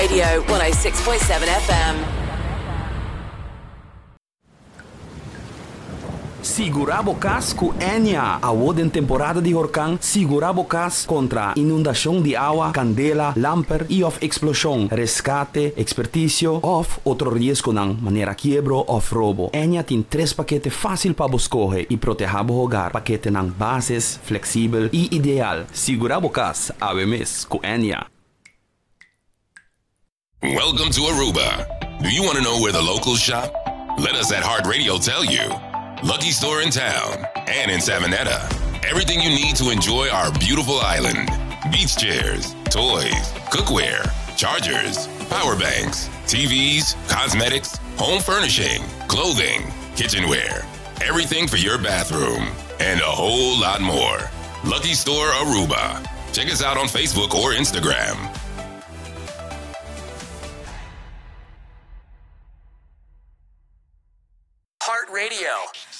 Radio 106.7 FM. Sigurabo Cas com Enya. Award em temporada de huracão, Sigurabo Cas contra inundação de água, candela, lamper e of explosão, resgate, expertício of outro risco não, maneira quebro of roubo. Enya tem 3 paquetes fácil para escolher e proteger o hogar. Paquete não bases, flexível e ideal. Sigurabo Cas, ABMS com Enya. Welcome to Aruba. Do you want to know where the locals shop? Let us at Heart Radio tell you. Lucky Store in town and in Savanetta. Everything you need to enjoy our beautiful island. Beach chairs, toys, cookware, chargers, power banks, TVs, cosmetics, home furnishing, clothing, kitchenware, everything for your bathroom, and a whole lot more. Lucky Store Aruba. Check us out on Facebook or Instagram. Heart Radio.